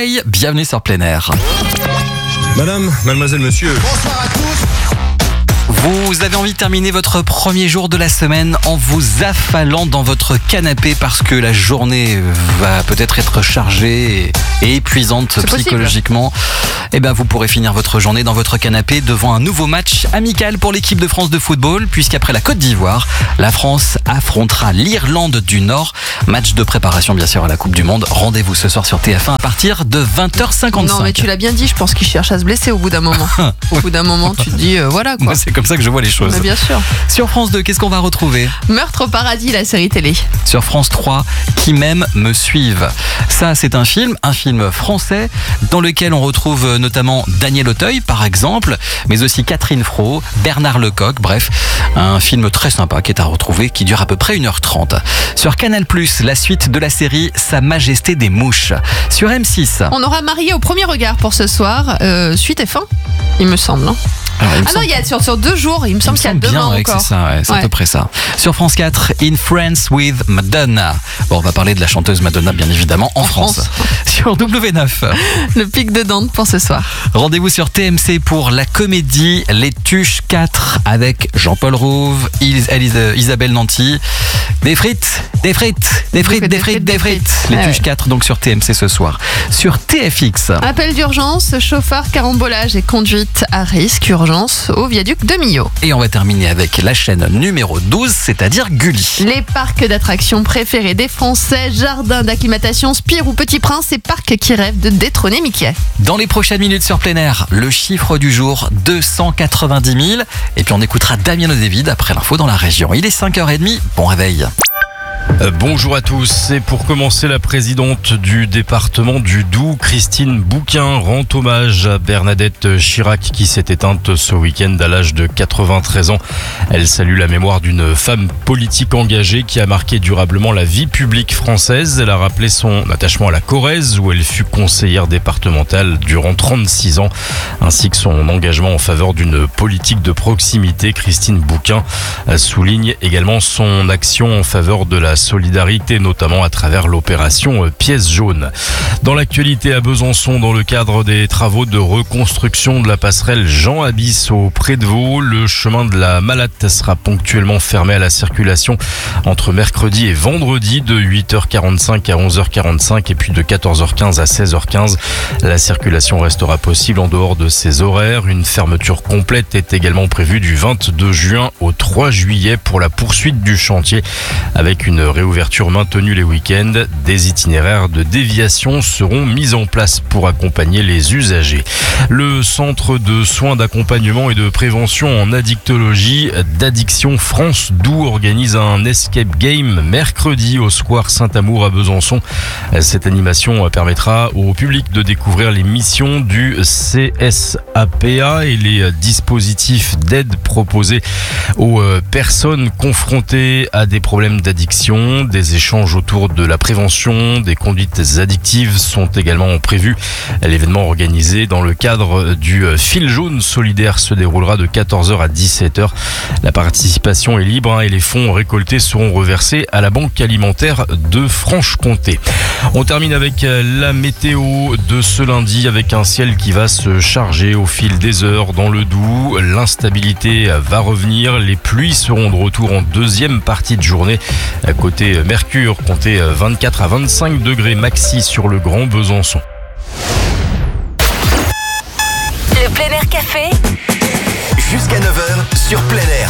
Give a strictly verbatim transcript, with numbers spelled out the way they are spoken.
Coldplay, bienvenue sur Plein Air. Madame, mademoiselle, monsieur. Bonsoir à tous. Vous avez envie de terminer votre premier jour de la semaine en vous affalant dans votre canapé parce que la journée va peut-être être chargée et épuisante C'est psychologiquement. Eh bien, vous pourrez finir votre journée dans votre canapé devant un nouveau match amical pour l'équipe de France de football, puisqu'après la Côte d'Ivoire, la France affrontera l'Irlande du Nord. Match de préparation bien sûr à la Coupe du Monde. Rendez-vous ce soir sur T F un à partir de vingt heures cinquante-cinq. Non mais tu l'as bien dit, je pense qu'il cherche à se blesser au bout d'un moment. Au bout d'un moment, tu te dis euh, voilà quoi. Moi, c'est comme ça que je vois les choses. Mais bien sûr. Sur France deux, qu'est-ce qu'on va retrouver ? Meurtre au paradis, la série télé. Sur France trois, Qui m'aime me suive. Ça, c'est un film, un film français, dans lequel on retrouve notamment Daniel Auteuil, par exemple, mais aussi Catherine Fro, Bernard Lecoq, bref, un film très sympa qui est à retrouver, qui dure à peu près une heure trente. Sur Canal plus, la suite de la série Sa Majesté des Mouches. Sur M six. On aura Marié au premier regard pour ce soir, euh, suite et fin, il me semble. Hein. Alors, il me Ah semble- non, il y a sur, sur deux jours, il me semble il qu'il y a me semble demain bien ouais, que encore. c'est ça, ouais, c'est à Ouais. peu près ça. Sur France quatre, In France with Madonna. Bon, on va parler de la chanteuse Madonna, bien évidemment, en, En France. France. Sur W neuf. Le pic de Dante pour ce soir. Rendez-vous sur T M C pour la comédie Les Tuches quatre avec Jean-Paul Rouve, Is- Elise- Isabelle Nanty. Des frites, des frites, des frites, des frites, des frites. Les Ouais, Tuches ouais. quatre donc sur T M C ce soir. Sur T F X. Appel d'urgence, chauffard, carambolage et conduite à risque, urgence au viaduc de Millau. Et on va terminer avec la chaîne numéro douze, c'est-à-dire Gulli. Les parcs d'attractions préférés des Français, jardins d'acclimatation, Spire ou Petit Prince et parcs qui rêvent de détrôner Mickey. Dans les prochaines minutes sur Plein Air, le chiffre du jour, deux cent quatre-vingt-dix mille. Et puis on écoutera Damien Odevid après l'info dans la région. Il est cinq heures trente, bon réveil. Euh, bonjour à tous. Et pour commencer, la présidente du département du Doubs, Christine Bouquin, rend hommage à Bernadette Chirac qui s'est éteinte ce week-end à l'âge de quatre-vingt-treize ans. Elle salue la mémoire d'une femme politique engagée qui a marqué durablement la vie publique française. Elle a rappelé son attachement à la Corrèze où elle fut conseillère départementale durant trente-six ans, ainsi que son engagement en faveur d'une politique de proximité. Christine Bouquin souligne également son action en faveur de la solidarité, notamment à travers l'opération Pièce jaune. Dans l'actualité à Besançon, dans le cadre des travaux de reconstruction de la passerelle Jean Abyss au Pré-de-Vaux, le chemin de la Malatte sera ponctuellement fermé à la circulation entre mercredi et vendredi de huit heures quarante-cinq à onze heures quarante-cinq et puis de quatorze heures quinze à seize heures quinze. La circulation restera possible en dehors de ces horaires. Une fermeture complète est également prévue du vingt-deux juin au trois juillet pour la poursuite du chantier, avec une réouverture maintenue les week-ends. Des itinéraires de déviation seront mis en place pour accompagner les usagers. Le centre de soins d'accompagnement et de prévention en addictologie d'Addiction France Doubs organise un escape game mercredi au square Saint-Amour à Besançon. Cette animation permettra au public de découvrir les missions du C S A P A et les dispositifs d'aide proposés aux personnes confrontées à des problèmes d'addiction. Des échanges autour de la prévention des conduites addictives sont également prévus. L'événement organisé dans le cadre du fil jaune solidaire se déroulera de quatorze heures à dix-sept heures. La participation est libre et les fonds récoltés seront reversés à la Banque alimentaire de Franche-Comté. On termine avec la météo de ce lundi avec un ciel qui va se charger au fil des heures dans le Doubs. L'instabilité va revenir. Les pluies seront de retour en deuxième partie de journée. Côté Mercure, comptez vingt-quatre à vingt-cinq degrés maxi sur le Grand Besançon. Le Plein Air Café Jusqu'à neuf heures sur Plein Air.